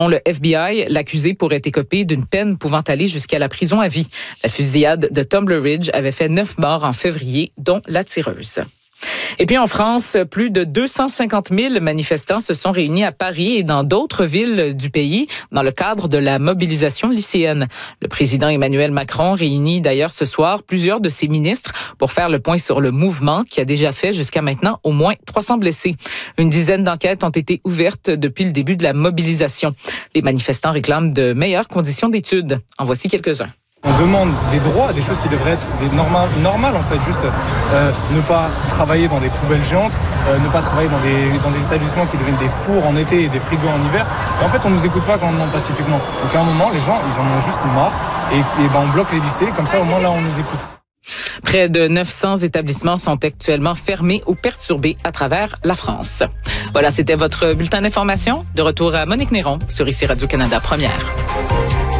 Le FBI, l'accusé pourrait écoper d'une peine pouvant aller jusqu'à la prison à vie. La fusillade de Tumbler Ridge avait fait 9 morts en février, dont la tireuse. Et puis en France, plus de 250 000 manifestants se sont réunis à Paris et dans d'autres villes du pays dans le cadre de la mobilisation lycéenne. Le président Emmanuel Macron réunit d'ailleurs ce soir plusieurs de ses ministres pour faire le point sur le mouvement qui a déjà fait jusqu'à maintenant au moins 300 blessés. Une dizaine d'enquêtes ont été ouvertes depuis le début de la mobilisation. Les manifestants réclament de meilleures conditions d'études. En voici quelques-uns. On demande des droits, des choses qui devraient être normales en fait, juste ne pas travailler dans des poubelles géantes, ne pas travailler dans des établissements qui deviennent des fours en été et des frigos en hiver. Et en fait, on nous écoute pas quand on demande pacifiquement. Donc à un moment, les gens, ils en ont juste marre et on bloque les lycées, comme ça au moins là on nous écoute. Près de 900 établissements sont actuellement fermés ou perturbés à travers la France. Voilà, c'était votre bulletin d'information. De retour à Monique Néron sur ici Radio-Canada Première.